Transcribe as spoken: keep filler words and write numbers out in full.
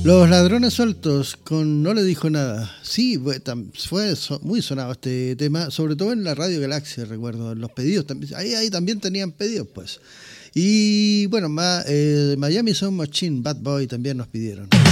Los Ladrones Sueltos con No le dijo nada. Sí, fue, fue muy sonado este tema, sobre todo en la Radio Galaxia, recuerdo, en los pedidos. Ahí, ahí también tenían pedidos, pues. Y bueno, ma, eh, Miami Sound Machine, Bad Boy también nos pidieron.